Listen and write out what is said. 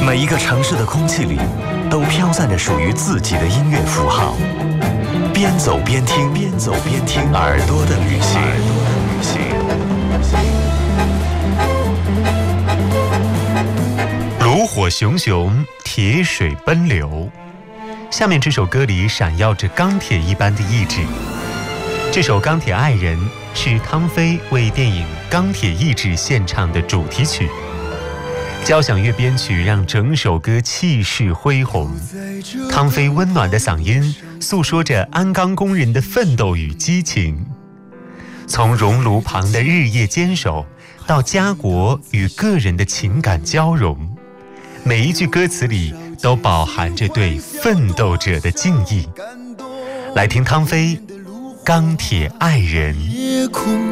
每一个城市的空气里，都飘散着属于自己的音乐符号。边走边听，边走边听，耳朵的旅行。 炉火熊熊，铁水奔流。下面这首歌里闪耀着钢铁一般的意志。这首《钢铁爱人》是汤菲为电影《钢铁意志》献唱的主题曲。交响乐编曲让整首歌气势恢宏，汤菲温暖的嗓音诉说着鞍钢工人的奋斗与激情。从熔炉旁的日夜坚守，到家国与个人的情感交融，每一句歌词里都饱含着对奋斗者的敬意。来听汤菲《钢铁爱人》。